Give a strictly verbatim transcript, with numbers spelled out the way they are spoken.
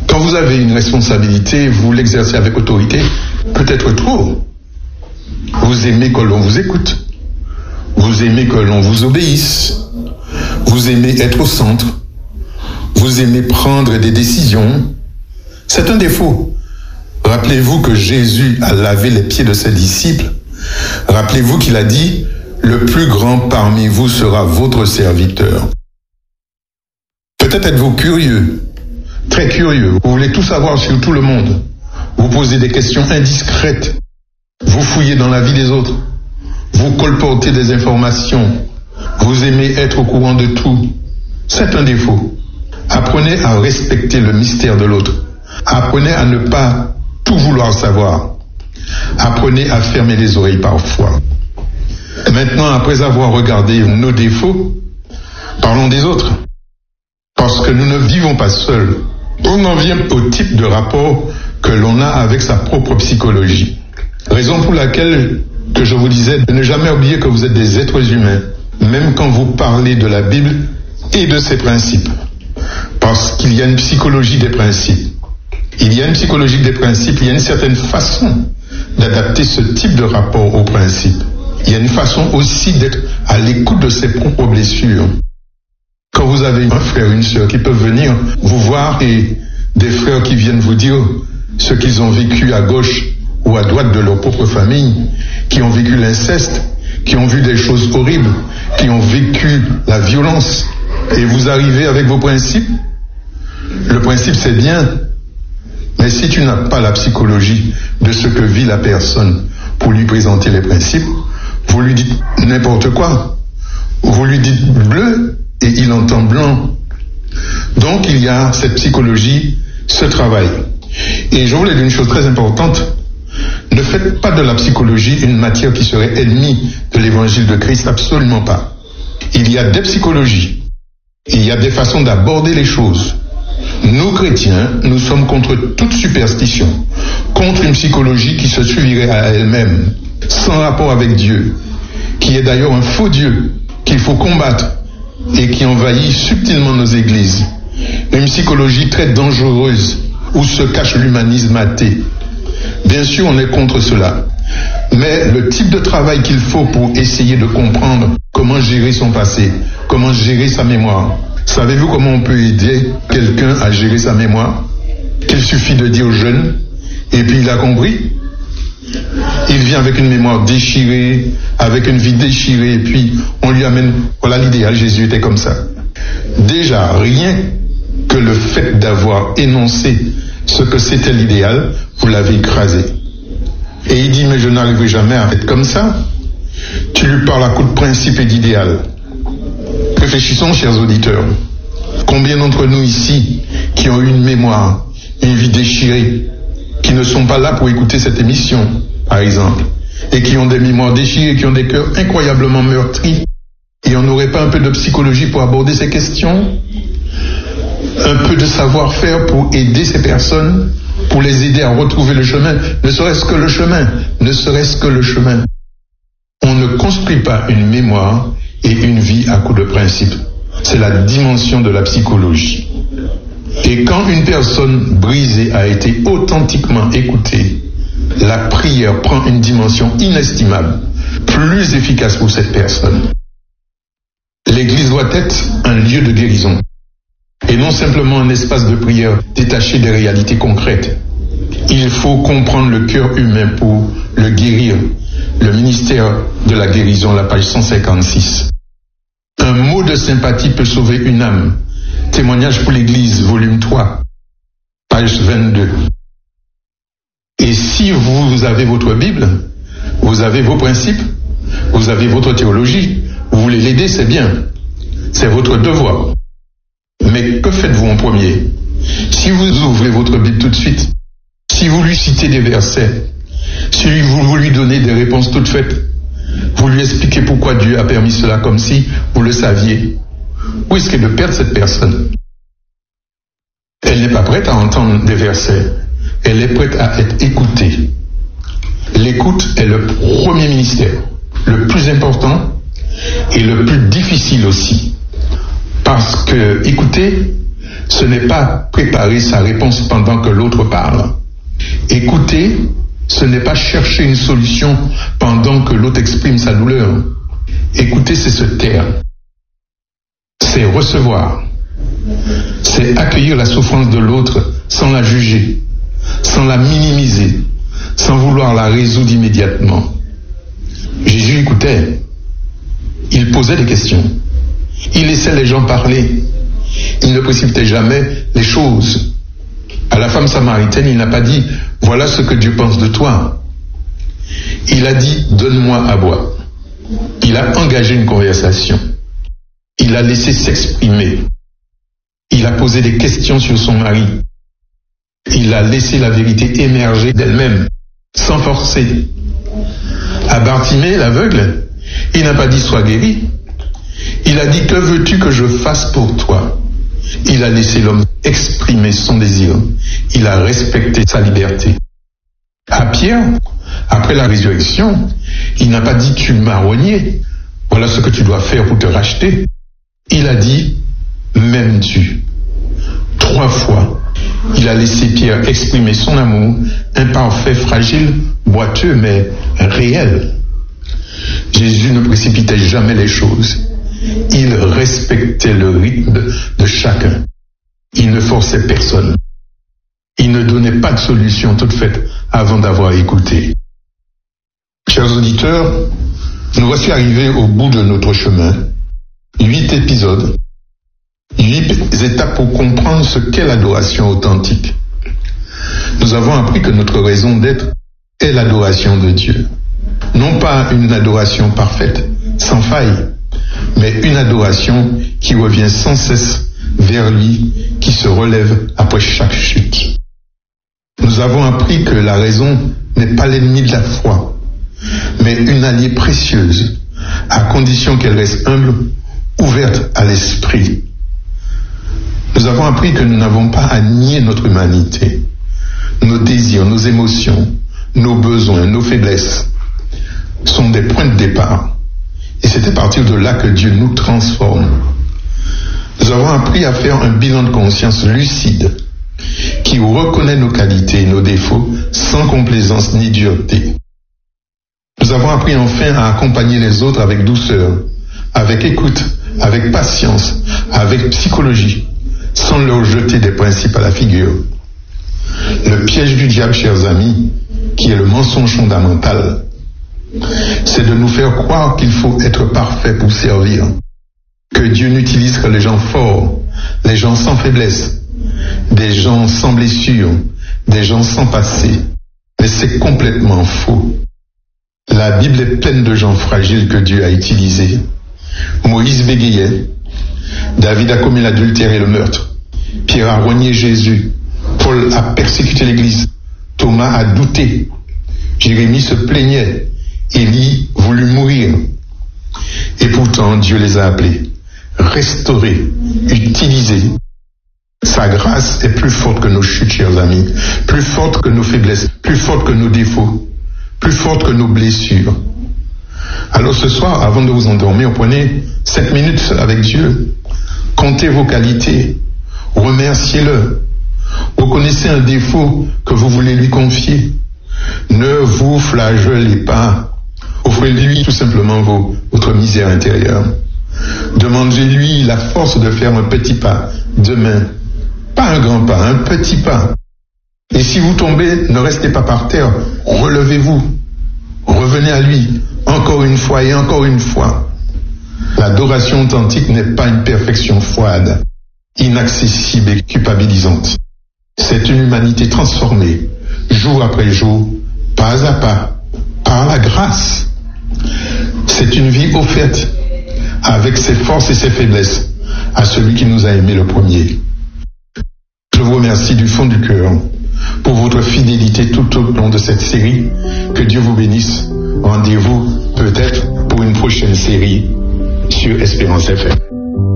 Quand vous avez une responsabilité, vous l'exercez avec autorité, peut-être trop. Vous aimez que l'on vous écoute. Vous aimez que l'on vous obéisse. Vous aimez être au centre. Vous aimez prendre des décisions. C'est un défaut. Rappelez-vous que Jésus a lavé les pieds de ses disciples. Rappelez-vous qu'il a dit, le plus grand parmi vous sera votre serviteur. Peut-être êtes-vous curieux, très curieux. Vous voulez tout savoir sur tout le monde. Vous posez des questions indiscrètes. Vous fouillez dans la vie des autres. Vous colportez des informations. Vous aimez être au courant de tout. C'est un défaut. Apprenez à respecter le mystère de l'autre. Apprenez à ne pas tout vouloir savoir. Apprenez à fermer les oreilles parfois. Maintenant, après avoir regardé nos défauts, parlons des autres. Parce que nous ne vivons pas seuls. On en vient au type de rapport que l'on a avec sa propre psychologie. Raison pour laquelle que je vous disais de ne jamais oublier que vous êtes des êtres humains, même quand vous parlez de la Bible et de ses principes. Parce qu'il y a une psychologie des principes. Il y a une psychologie des principes, il y a une certaine façon d'adapter ce type de rapport aux principes. Il y a une façon aussi d'être à l'écoute de ses propres blessures. Quand vous avez un frère, une sœur qui peuvent venir vous voir et des frères qui viennent vous dire ce qu'ils ont vécu à gauche ou à droite de leur propre famille, qui ont vécu l'inceste, qui ont vu des choses horribles, qui ont vécu la violence, et vous arrivez avec vos principes. Le principe c'est bien, mais si tu n'as pas la psychologie de ce que vit la personne pour lui présenter les principes, vous lui dites n'importe quoi. Vous lui dites bleu et il entend blanc. Donc il y a cette psychologie, ce travail. Et je voulais dire une chose très importante. Ne faites pas de la psychologie une matière qui serait ennemie de l'évangile de Christ, absolument pas. Il y a des psychologies. Il y a des façons d'aborder les choses. Nous, chrétiens, nous sommes contre toute superstition, contre une psychologie qui se suffirait à elle-même, sans rapport avec Dieu, qui est d'ailleurs un faux Dieu, qu'il faut combattre et qui envahit subtilement nos églises. Une psychologie très dangereuse, où se cache l'humanisme athée. Bien sûr, on est contre cela. Mais le type de travail qu'il faut pour essayer de comprendre comment gérer son passé, comment gérer sa mémoire. Savez-vous comment on peut aider quelqu'un à gérer sa mémoire? Qu'il suffit de dire jeune, et puis il a compris. Il vient avec une mémoire déchirée, avec une vie déchirée, et puis on lui amène, voilà l'idéal, Jésus était comme ça. Déjà, rien que le fait d'avoir énoncé ce que c'était l'idéal, vous l'avez écrasé. Et il dit, mais je n'arriverai jamais à être comme ça. Tu lui parles à coup de principe et d'idéal. Réfléchissons, chers auditeurs. Combien d'entre nous ici qui ont eu une mémoire, une vie déchirée, qui ne sont pas là pour écouter cette émission, par exemple, et qui ont des mémoires déchirées, qui ont des cœurs incroyablement meurtris, et on n'aurait pas un peu de psychologie pour aborder ces questions? Un peu de savoir-faire pour aider ces personnes, pour les aider à retrouver le chemin, ne serait-ce que le chemin, ne serait-ce que le chemin. On ne construit pas une mémoire et une vie à coup de principe. C'est la dimension de la psychologie. Et quand une personne brisée a été authentiquement écoutée, la prière prend une dimension inestimable, plus efficace pour cette personne. L'Église doit être un lieu de guérison. Et non simplement un espace de prière détaché des réalités concrètes. Il faut comprendre le cœur humain pour le guérir. Le ministère de la guérison, la page cent cinquante-six. Un mot de sympathie peut sauver une âme. Témoignage pour l'Église, volume trois, page vingt-deux. Et si vous avez votre Bible, vous avez vos principes, vous avez votre théologie, vous voulez l'aider, c'est bien. C'est votre devoir. Mais que faites-vous en premier? Si vous ouvrez votre Bible tout de suite, si vous lui citez des versets, si vous, vous lui donnez des réponses toutes faites, vous lui expliquez pourquoi Dieu a permis cela comme si vous le saviez, vous risquez de perdre cette personne. Elle n'est pas prête à entendre des versets, elle est prête à être écoutée. L'écoute est le premier ministère, le plus important et le plus difficile aussi. Parce que écouter, ce n'est pas préparer sa réponse pendant que l'autre parle. Écouter, ce n'est pas chercher une solution pendant que l'autre exprime sa douleur. Écouter, c'est se taire. C'est recevoir. C'est accueillir la souffrance de l'autre sans la juger, sans la minimiser, sans vouloir la résoudre immédiatement. Jésus écoutait. Il posait des questions. Il laissait les gens parler. Il ne précipitait jamais les choses. À la femme samaritaine, il n'a pas dit « Voilà ce que Dieu pense de toi ». Il a dit « Donne-moi à boire ». Il a engagé une conversation. Il a laissé s'exprimer. Il a posé des questions sur son mari. Il a laissé la vérité émerger d'elle-même, sans forcer. À Bartimée, l'aveugle, il n'a pas dit « Sois guéri ». Il a dit « Que veux-tu que je fasse pour toi ?» Il a laissé l'homme exprimer son désir. Il a respecté sa liberté. À Pierre, après la résurrection, il n'a pas dit « Tu m'as renié, voilà ce que tu dois faire pour te racheter ». Il a dit « M'aimes-tu » Trois fois, il a laissé Pierre exprimer son amour, imparfait, fragile, boiteux, mais réel. Jésus ne précipitait jamais les choses. Il respectait le rythme de chacun. Il ne forçait personne. Il ne donnait pas de solution toute faite avant d'avoir écouté. Chers auditeurs, nous voici arrivés au bout de notre chemin. Huit épisodes, huit étapes pour comprendre ce qu'est l'adoration authentique. Nous avons appris que notre raison d'être est l'adoration de Dieu. Non pas une adoration parfaite, sans faille, mais une adoration qui revient sans cesse vers lui, qui se relève après chaque chute. Nous avons appris que la raison n'est pas l'ennemi de la foi, mais une alliée précieuse, à condition qu'elle reste humble, ouverte à l'esprit. Nous avons appris que nous n'avons pas à nier notre humanité, nos désirs, nos émotions, nos besoins, nos faiblesses sont des points de départ. Et c'est à partir de là que Dieu nous transforme. Nous avons appris à faire un bilan de conscience lucide qui reconnaît nos qualités et nos défauts sans complaisance ni dureté. Nous avons appris enfin à accompagner les autres avec douceur, avec écoute, avec patience, avec psychologie, sans leur jeter des principes à la figure. Le piège du diable, chers amis, qui est le mensonge fondamental, c'est de nous faire croire qu'il faut être parfait pour servir, que Dieu n'utilise que les gens forts, les gens sans faiblesse, des gens sans blessure, des gens sans passé. Mais c'est complètement faux. La Bible est pleine de gens fragiles que Dieu a utilisés. Moïse bégayait, David a commis l'adultère et le meurtre, Pierre a renié Jésus, Paul a persécuté l'Église, Thomas a douté, Jérémie se plaignait, Élie voulut mourir. Et pourtant, Dieu les a appelés, restaurés, utilisés. Sa grâce est plus forte que nos chutes, chers amis, plus forte que nos faiblesses, plus forte que nos défauts, plus forte que nos blessures. Alors ce soir, avant de vous endormir, prenez sept minutes avec Dieu. Comptez vos qualités, remerciez-le. Reconnaissez un défaut que vous voulez lui confier. Ne vous flagellez pas. Offrez-lui tout simplement vos, votre misère intérieure. Demandez-lui la force de faire un petit pas demain. Pas un grand pas, un petit pas. Et si vous tombez, ne restez pas par terre. Relevez-vous. Revenez à lui. Encore une fois et encore une fois. L'adoration authentique n'est pas une perfection froide, inaccessible et culpabilisante. C'est une humanité transformée, jour après jour, pas à pas, par la grâce. C'est une vie offerte, avec ses forces et ses faiblesses, à celui qui nous a aimés le premier. Je vous remercie du fond du cœur pour votre fidélité tout au long de cette série. Que Dieu vous bénisse. Rendez-vous peut-être pour une prochaine série sur Espérance F M.